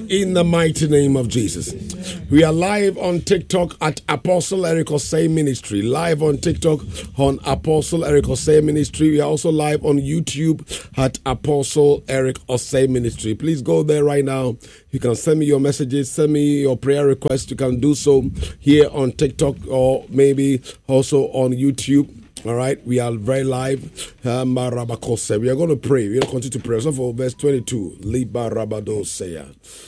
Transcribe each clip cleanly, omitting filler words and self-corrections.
In the mighty name of Jesus. We are live on TikTok at Apostle Eric Osei Ministry. Live on TikTok on Apostle Eric Osei Ministry. We are also live on YouTube at Apostle Eric Osei Ministry. Please go there right now. You can send me your messages, send me your prayer requests. You can do so here on TikTok or maybe also on YouTube. All right, we are very live. We are going to pray. We are going to continue to pray. So for verse 22, Liba Rabado Seya.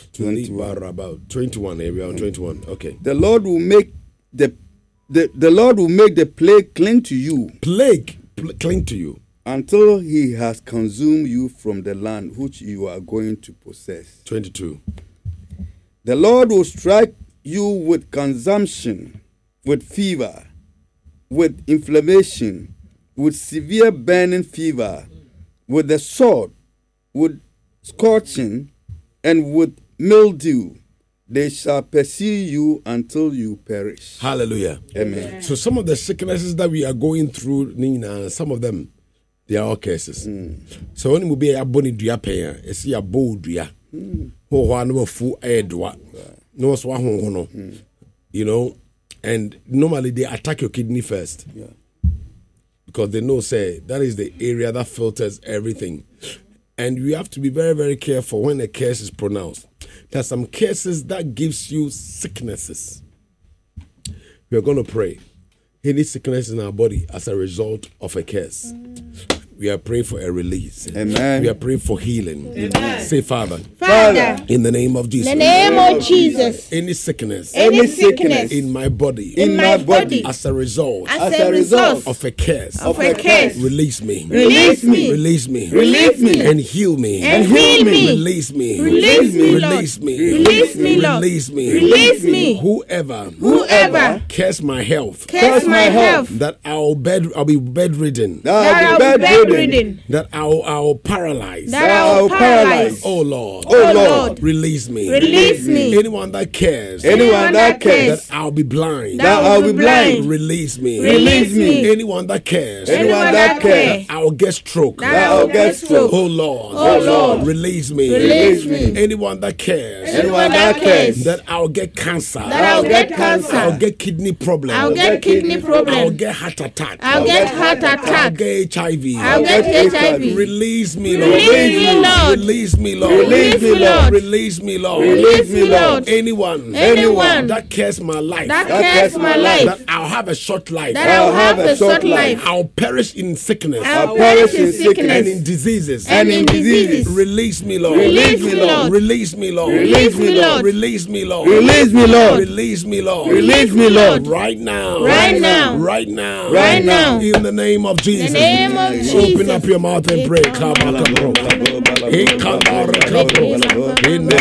21. Here we are on 21. Okay. The Lord will make the Lord will make the plague cling to you. Cling to you until he has consumed you from the land which you are going to possess. 22. The Lord will strike you with consumption, with fever, with inflammation, with severe burning fever, with the sword, with scorching, and with mildew. They shall pursue you until you perish. Hallelujah. Amen. So some of the sicknesses that we are going through, Nina, some of them, they are all cases. So when we be a boni dua pay, it's a bow dua. No fu edwa. No swa you know. And normally they attack your kidney first. Yeah. Because they know, say, that is the area that filters everything. And you have to be very, very careful when a curse is pronounced. There are some curses that gives you sicknesses. We are going to pray. Any sickness in our body as a result of a curse. We are praying for a release. Amen. We are praying for healing. Amen. Say, Father, in the name of Jesus. In the name of Jesus. Any sickness in my body. In my body. As a result. Of a curse. Release me. Release me. Release me. Release me. And heal me. And heal me. Release me. Release me, Lord. Release me. Release me, Lord. Release me. Release me. Whoever curse my health. Curse my health. That I'll be bedridden. That I'll paralyze. Oh Lord. Release me. Release me. Anyone that cares. That I'll be blind. Release me. Release me. Anyone that cares. That I'll get stroke. Oh Lord. Release me. Release me. Anyone that cares. That I'll get cancer. I'll get kidney problem. I'll get heart attack. I'll get HIV. Release me, Lord. Release me, Lord. Release me, Lord. Anyone that cares my life. That I'll have a short life. I'll perish in sickness. And in diseases. Release me, Lord. Release me, Lord. Release me, Lord. Release me, Lord. Release me, Lord. Release me, Lord. Release me, Lord. Release me, Lord. Right now. Right now. Right now. Right now. In the name of Jesus. In the name of Jesus. Open up your mouth and pray. In the